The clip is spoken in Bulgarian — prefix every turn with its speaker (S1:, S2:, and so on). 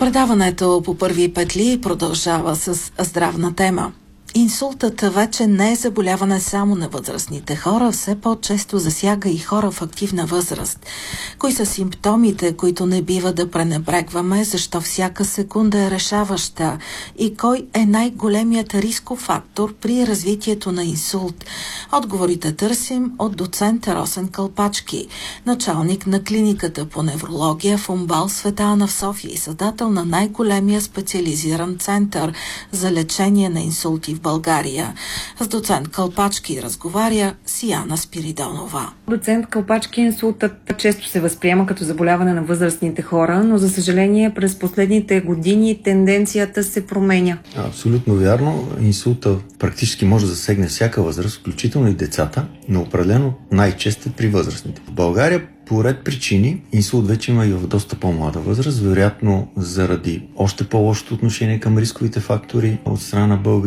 S1: Предаването по първи петли продължава с здравна тема. Инсултът вече не е заболяване само на възрастните хора, все по-често засяга и хора в активна възраст. Кои са симптомите, които не бива да пренебрегваме, защо всяка секунда е решаваща и кой е най-големият рисков фактор при развитието на инсулт? Отговорите търсим от доцент Росен Калпачки, началник на клиниката по неврология в УМБАЛ Света Ана в София и създател на най-големия специализиран център за лечение на инсулти в България. С доцент Калпачки разговаря Сияна Спиридонова.
S2: Доцент Калпачки, инсултът често се възприема като заболяване на възрастните хора, но за съжаление през последните години тенденцията се променя.
S3: Абсолютно вярно. Инсулта практически може да засегне всяка възраст, включително и децата, но определено най-често при възрастните. В България по ред причини инсулт вече има и в доста по-млада възраст, вероятно заради още по-лошото отношение към рисковите фактори от страна на българите.